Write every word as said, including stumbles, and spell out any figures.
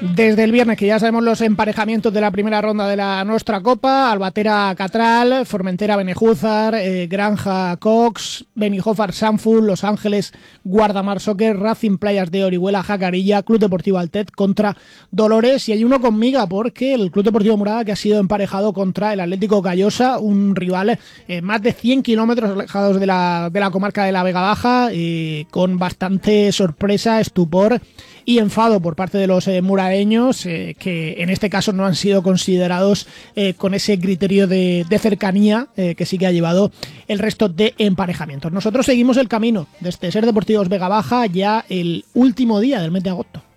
Desde el viernes, que ya sabemos los emparejamientos de la primera ronda de la Nostra Copa: Albatera Catral, Formentera Benejúzar, eh, Granja Cox, Benijòfar Sanful, Los Ángeles Guardamar Soccer, Racing Playas de Orihuela Jacarilla, Club Deportivo Altet contra Dolores. Y hay uno con miga, porque el Club Deportivo Murada, que ha sido emparejado contra el Atlético Callosa, un rival eh, más de cien kilómetros alejados de la, de la comarca de la Vega Baja, eh, con bastante sorpresa, estupor y enfado por parte de los eh, muradeños, eh, que en este caso no han sido considerados eh, con ese criterio de, de cercanía eh, que sí que ha llevado el resto de emparejamientos. Nosotros seguimos el camino de este Ser Deportivos Vega Baja ya el último día del mes de agosto.